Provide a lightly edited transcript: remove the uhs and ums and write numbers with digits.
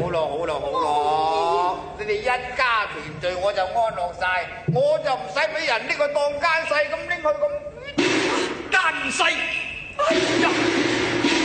好咯，你哋一家團聚我就安樂晒，我就唔使俾人呢個當奸細咁拎去咁